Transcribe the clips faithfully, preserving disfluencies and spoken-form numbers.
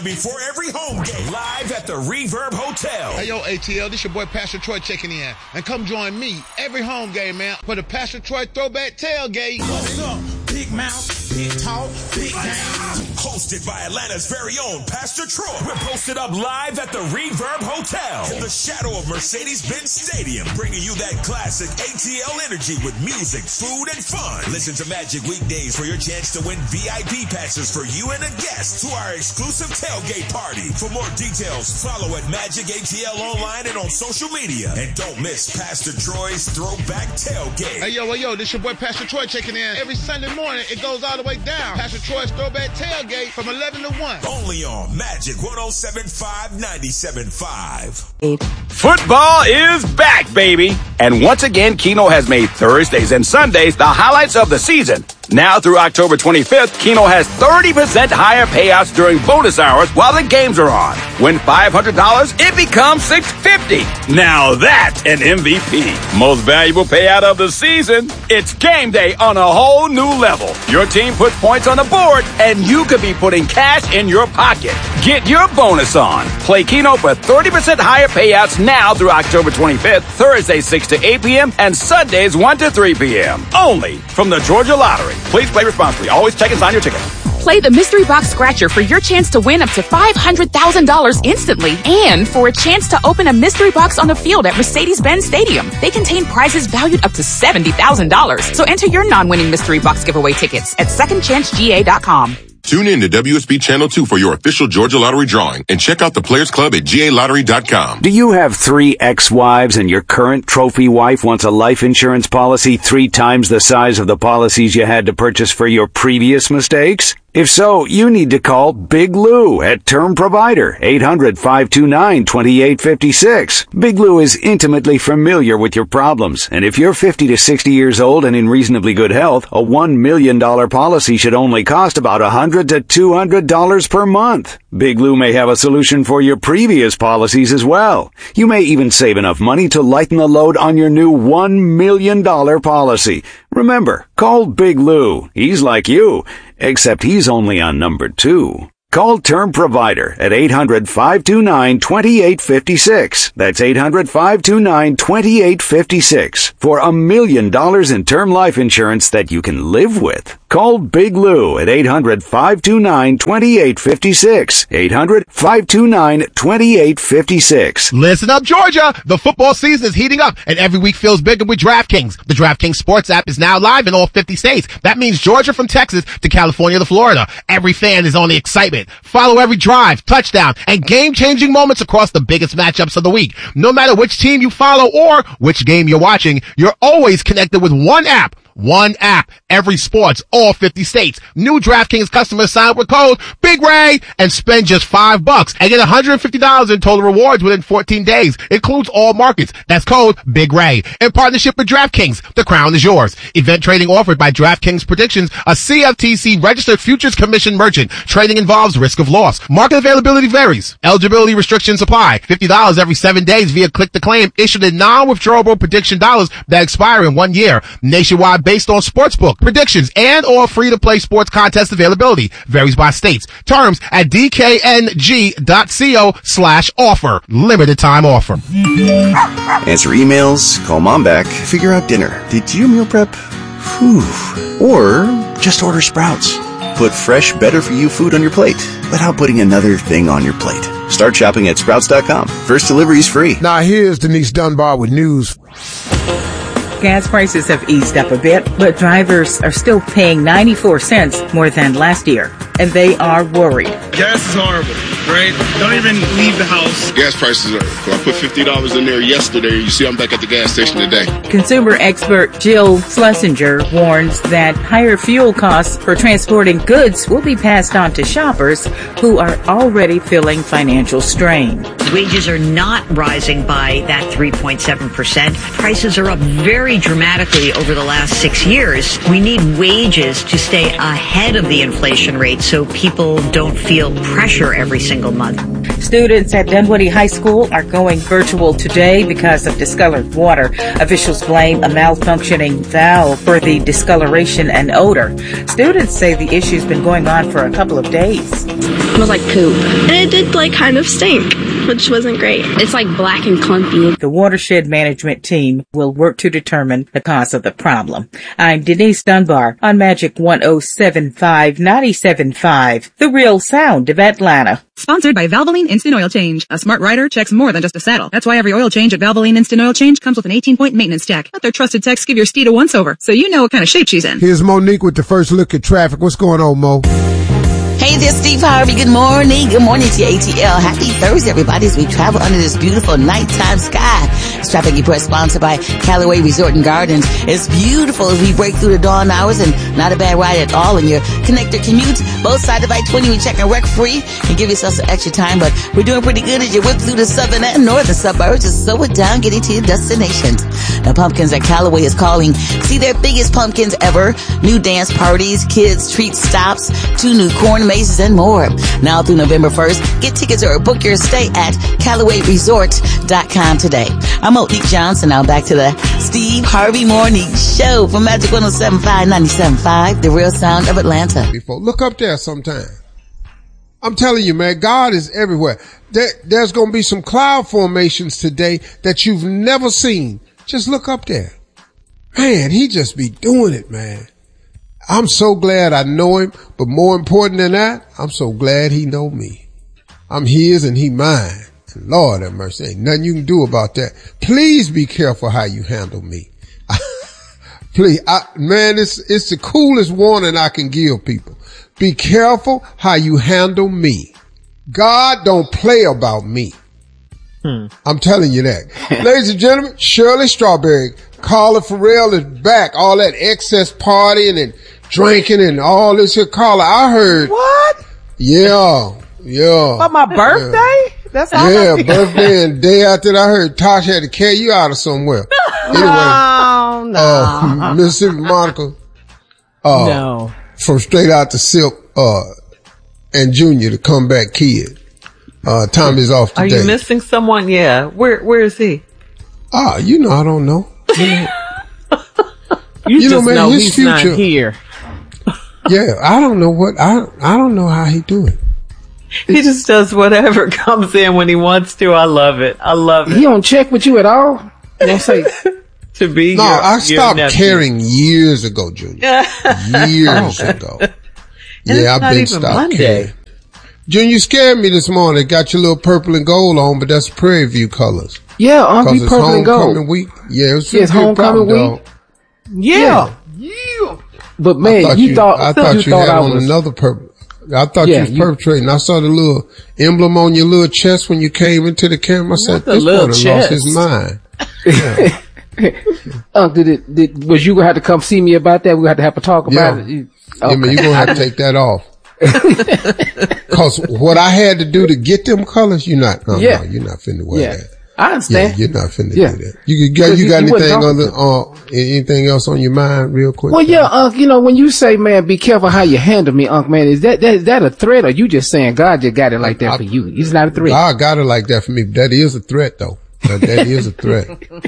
Before every home game, live at the Reverb Hotel. Hey, yo, A T L, this your boy Pastor Troy checking in. And come join me every home game, man, for the Pastor Troy Throwback Tailgate. What's up? Big mouth, big talk, big game. Hosted by Atlanta's very own Pastor Troy. We're posted up live at the Reverb Hotel in the shadow of Mercedes-Benz Stadium, bringing you that classic A T L energy with music, food, and fun. Listen to Magic weekdays for your chance to win V I P passes for you and a guest to our exclusive tailgate party. For more details, follow at Magic A T L online and on social media. And don't miss Pastor Troy's Throwback Tailgate. Hey, yo, hey, yo, this your boy Pastor Troy checking in. Every Sunday morning, it goes all the way down. Pastor Troy's Throwback Tailgate from eleven to one. Only on Magic one oh seven point five, ninety-seven point five. Football is back, baby. And once again, Keno has made Thursdays and Sundays the highlights of the season. Now through October twenty-fifth, Keno has thirty percent higher payouts during bonus hours while the games are on. Win five hundred dollars, it becomes six hundred fifty dollars. Now that's an M V P. Most valuable payout of the season. It's game day on a whole new level. Your team puts points on the board, and you could be putting cash in your pocket. Get your bonus on. Play Keno for thirty percent higher payouts now through October twenty-fifth, Thursdays six to eight p.m. and Sundays one to three p.m. Only from the Georgia Lottery. Please play responsibly. Always check and sign your ticket. Play the Mystery Box Scratcher for your chance to win up to five hundred thousand dollars instantly and for a chance to open a mystery box on the field at Mercedes-Benz Stadium. They contain prizes valued up to seventy thousand dollars. So enter your non-winning Mystery Box giveaway tickets at second chance G A dot com. Tune in to W S B Channel two for your official Georgia Lottery drawing and check out the Players Club at G A lottery dot com. Do you have three ex-wives and your current trophy wife wants a life insurance policy three times the size of the policies you had to purchase for your previous mistakes? If so, you need to call Big Lou at Term Provider, eight hundred, five two nine, two eight five six. Big Lou is intimately familiar with your problems, and if you're fifty to sixty years old and in reasonably good health, a one million dollars policy should only cost about one hundred to two hundred dollars per month. Big Lou may have a solution for your previous policies as well. You may even save enough money to lighten the load on your new one million dollars policy. Remember, call Big Lou. He's like you, except he's only on number two. Call Term Provider at eight hundred, five two nine, two eight five six. That's eight hundred, five two nine, two eight five six for a million dollars in term life insurance that you can live with. Call Big Lou at eight hundred, five two nine, two eight five six. eight hundred, five two nine, two eight five six. Listen up, Georgia! The football season is heating up, and every week feels bigger with DraftKings. The DraftKings Sports app is now live in all fifty states. That means Georgia from Texas to California to Florida. Every fan is on the excitement. Follow every drive, touchdown, and game-changing moments across the biggest matchups of the week. No matter which team you follow or which game you're watching, you're always connected with one app. One app, every sports, all fifty states. New DraftKings customers sign up with code Big Ray and spend just five bucks and get one hundred fifty dollars in total rewards within fourteen days. Includes all markets. That's code Big Ray. In partnership with DraftKings, the crown is yours. Event trading offered by DraftKings Predictions, a C F T C registered futures commission merchant. Trading involves risk of loss. Market availability varies. Eligibility restrictions apply. fifty dollars every seven days via click to claim, issued in non-withdrawable prediction dollars that expire in one year. Nationwide based on sportsbook predictions and or free-to-play sports contest availability. Varies by states. Terms at dkng.co slash offer. Limited time offer. Answer emails, call mom back, figure out dinner. Did you meal prep? Whew. Or just order Sprouts. Put fresh, better-for-you food on your plate without putting another thing on your plate. Start shopping at sprouts dot com. First delivery is free. Now here's Denise Dunbar with news. Gas prices have eased up a bit, but drivers are still paying ninety-four cents more than last year, and they are worried. Gas is horrible, right? Don't even leave the house. Gas prices are, I put fifty dollars in there yesterday. You see I'm back at the gas station today. Consumer expert Jill Schlesinger warns that higher fuel costs for transporting goods will be passed on to shoppers who are already feeling financial strain. Wages are not rising by that three point seven percent. Prices are up very dramatically over the last six years. We need wages to stay ahead of the inflation rate so people don't feel pressure every single month. Students at Dunwoody High School are going virtual today because of discolored water. Officials blame a malfunctioning valve for the discoloration and odor. Students say the issue's been going on for a couple of days. It was like poop. And it did like kind of stink, which wasn't great. It's like black and clumpy. The watershed management team will work to determine the cause of the problem. I'm Denise Dunbar on Magic one oh seven point five, ninety-seven point five, the real sound of Atlanta. Sponsored by Valvoline Instant Oil Change. A smart rider checks more than just a saddle. That's why every oil change at Valvoline Instant Oil Change comes with an eighteen-point maintenance stack. Let their trusted techs give your steed a once-over, so you know what kind of shape she's in. Here's Monique with the first look at traffic. What's going on, Mo? Hey there, Steve Harvey. Good morning. Good morning to your A T L. Happy Thursday, everybody, as we travel under this beautiful nighttime sky. This Traffic Express sponsored by Callaway Resort and Gardens. It's beautiful as we break through the dawn hours, and not a bad ride at all in your connector commute. Both sides of I twenty, we checking wreck free and give yourself some extra time, but we're doing pretty good as you whip through the southern and northern suburbs. Just slow it down, getting to your destinations. The pumpkins at Callaway is calling. See their biggest pumpkins ever. New dance parties, kids, treat stops, two new corn mazes, and more. Now through November first, get tickets or book your stay at Callaway Resort dot com today. I'm Monique Johnson. Now back to the Steve Harvey Morning Show from Magic one oh seven point five, ninety-seven point five, the real sound of Atlanta. Look up there sometime. I'm telling you, man, God is everywhere. There, there's going to be some cloud formations today that you've never seen. Just look up there. Man, he just be doing it, man. I'm so glad I know him, but more important than that, I'm so glad he know me. I'm his and he mine. And Lord have mercy, ain't nothing you can do about that. Please be careful how you handle me. Please, I, man, it's, it's the coolest warning I can give people. Be careful how you handle me. God don't play about me. Hmm. I'm telling you that. Ladies and gentlemen, Shirley Strawberry, Carla Farrell is back. All that excess partying and drinking and all this here. Carla, I heard. What? Yeah, yeah. For my birthday? Yeah. That's all. Yeah, birthday and day after that, I heard Tosh had to carry you out of somewhere. Anyway, no, no. Uh, Mississippi Monica. Uh, no. From Straight Out to Silk, uh, and Junior, the comeback kid. Uh, Tommy's off today. Are you missing someone? Yeah. Where, where is he? Ah, you know, I don't know. you, you just know, man, know his he's future. Not here. Yeah, I don't know what, I, I don't know how he do it. He just does whatever comes in when he wants to. I love it. I love it. He don't check with you at all? You don't say. To be No, your, I stopped your caring years ago, Junior. Years ago. Yeah, I've been stopped Monday. caring. Junior, you scared me this morning. Got your little purple and gold on, but that's Prairie View colors. Yeah, Uncle, it's purple and gold. homecoming week. Yeah, it's, yeah, it's homecoming week. Dog. Yeah. Yeah. But man, thought you, you thought, I thought you, you thought had I on was another purple. I thought yeah, you was you, perpetrating. I saw the little emblem on your little chest when you came into the camera. I said, this one lost his mind. Yeah. Uncle, did it, did, was you gonna have to come see me about that? We had to have a talk about yeah. it. You, okay. Yeah, man, you're gonna have to take that off. Cause what I had to do to get them colors, you're not, no, yeah. no, you're not finna wear yeah. that. I understand. Yeah, you're not finna yeah. do that. You got, you, you got you, you anything other, uh, anything else on your mind real quick? Well, yeah, Unc, you know, when you say, man, be careful how you handle me, Unc, man, is that, that, is that a threat, or you just saying God just got it like that I, for you? It's not a threat. God got it like that for me. That is a threat though. That, that is a threat.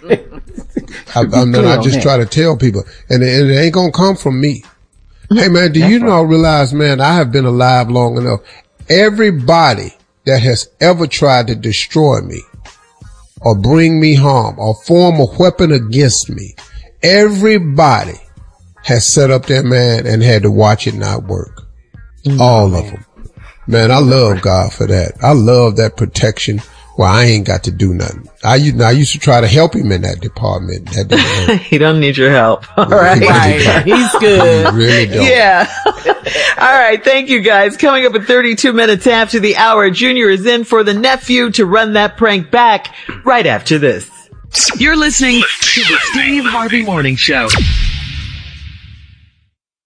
I, I, mean, I just try to tell people, and it, and it ain't gonna come from me. Hey man, do That's you not right. realize, man, I have been alive long enough. Everybody that has ever tried to destroy me or bring me harm or form a weapon against me, everybody has set up their man and had to watch it not work. Mm-hmm. All of them. Man, I love God for that. I love that protection. Well, I ain't got to do nothing. I used, I used to try to help him in that department. That didn't he don't need your help. All right. right. He's good. He really don't. Yeah. All right. Thank you guys. Coming up at thirty-two minutes after the hour, Junior is in for the nephew to run that prank back right after this. You're listening to the Steve Harvey Morning Show.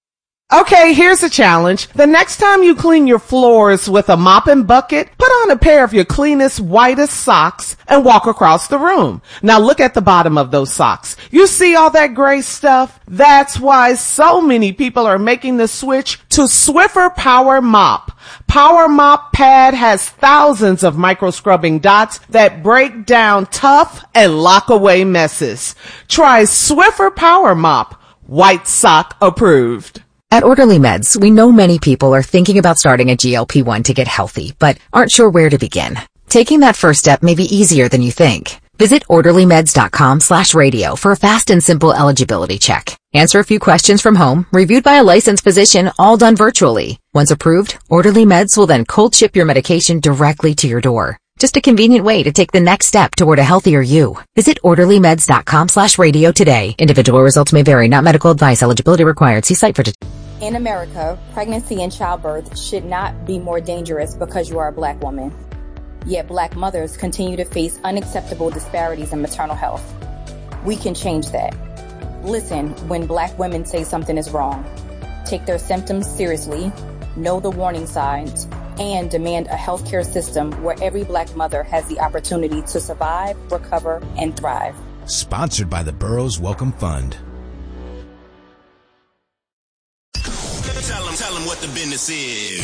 Okay, here's a challenge. The next time you clean your floors with a mop and bucket, put on a pair of your cleanest, whitest socks and walk across the room. Now look at the bottom of those socks. You see all that gray stuff? That's why so many people are making the switch to Swiffer Power Mop. Power Mop Pad has thousands of micro scrubbing dots that break down tough and lock away messes. Try Swiffer Power Mop. White sock approved. At Orderly Meds, we know many people are thinking about starting a G L P one to get healthy, but aren't sure where to begin. Taking that first step may be easier than you think. Visit orderlymeds.com slash radio for a fast and simple eligibility check. Answer a few questions from home, reviewed by a licensed physician, all done virtually. Once approved, Orderly Meds will then cold ship your medication directly to your door. Just a convenient way to take the next step toward a healthier you. Visit orderlymeds.com slash radio today. Individual results may vary, not medical advice. Eligibility required. See site for details. In America, pregnancy and childbirth should not be more dangerous because you are a black woman. Yet black mothers continue to face unacceptable disparities in maternal health. We can change that. Listen when black women say something is wrong. Take their symptoms seriously, know the warning signs, and demand a healthcare system where every black mother has the opportunity to survive, recover, and thrive. Sponsored by the Burroughs Welcome Fund. Tell them, tell them what the business is.